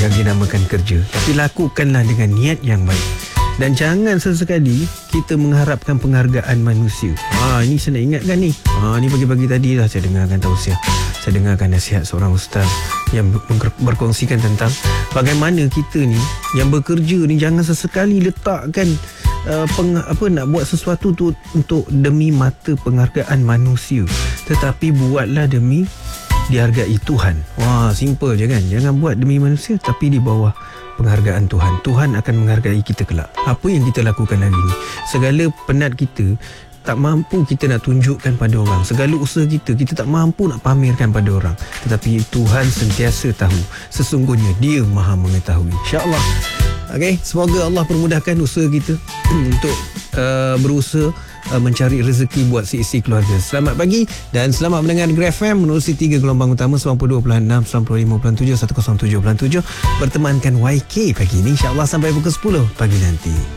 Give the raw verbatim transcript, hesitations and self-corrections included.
yang dinamakan kerja. Tapi lakukanlah dengan niat yang baik. Dan jangan sesekali kita mengharapkan penghargaan manusia. Ha, ini saya nak ingatkan ni. Ha, ni pagi-pagi tadi lah saya dengarkan tausiah. Saya dengarkan nasihat seorang ustaz yang berkongsikan tentang bagaimana kita ni yang bekerja ni jangan sesekali letakkan uh, peng, apa nak buat sesuatu tu untuk demi mata penghargaan manusia, tetapi buatlah demi dihargai Tuhan. Wah, simple je kan. Jangan buat demi manusia tapi di bawah penghargaan Tuhan. Tuhan akan menghargai kita kelak. Apa yang kita lakukan hari ini, segala penat kita tak mampu kita nak tunjukkan pada orang, segala usaha kita kita tak mampu nak pamerkan pada orang, tetapi Tuhan sentiasa tahu. Sesungguhnya Dia Maha mengetahui. InsyaAllah. Okay, semoga Allah permudahkan usaha kita untuk uh, berusaha uh, mencari rezeki buat seisi keluarga. Selamat pagi dan selamat mendengar Grab F M menerusi tiga gelombang utama sembilan puluh dua perpuluhan enam, sembilan puluh lima perpuluhan tujuh, seratus tujuh perpuluhan tujuh. Bertemankan Y K pagi ini, insyaAllah sampai pukul sepuluh pagi nanti.